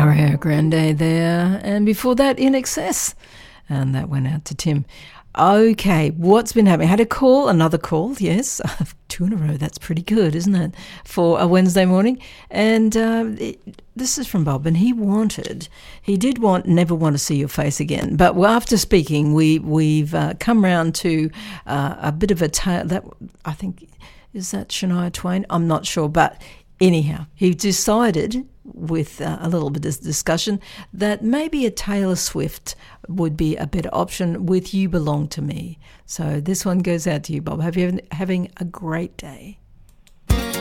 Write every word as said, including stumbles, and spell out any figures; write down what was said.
Ariana Grande there, and before that, In Excess, and that went out to Tim. Okay, what's been happening? Had a call, another call, yes, two in a row. That's pretty good, isn't it, for a Wednesday morning? And uh, it, this is from Bob, and he wanted, he did want, never want to see your face again. But after speaking, we we've uh, come round to uh, a bit of a tale. That I think is that Shania Twain. I'm not sure, but anyhow, he decided, with uh, a little bit of discussion, that maybe a Taylor Swift would be a better option with You Belong to Me. So this one goes out to you, Bob. Have you having a great day.